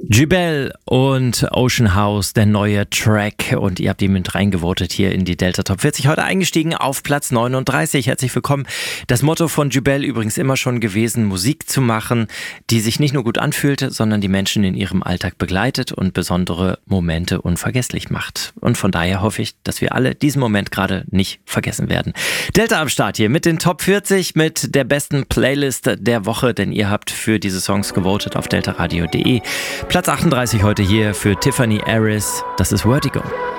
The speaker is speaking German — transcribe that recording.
Jubel und Ocean House, der neue Track, und ihr habt ihn mit reingevotet hier in die Delta Top 40. Heute eingestiegen auf Platz 39. Herzlich willkommen. Das Motto von Jubel übrigens immer schon gewesen, Musik zu machen, die sich nicht nur gut anfühlt, sondern die Menschen in ihrem Alltag begleitet und besondere Momente unvergesslich macht. Und von daher hoffe ich, dass wir alle diesen Moment gerade nicht vergessen werden. Delta am Start hier mit den Top 40, mit der besten Playlist der Woche, denn ihr habt für diese Songs gewotet auf deltaradio.de. Platz 38 heute hier für Tiffany Harris, das ist Vertigo.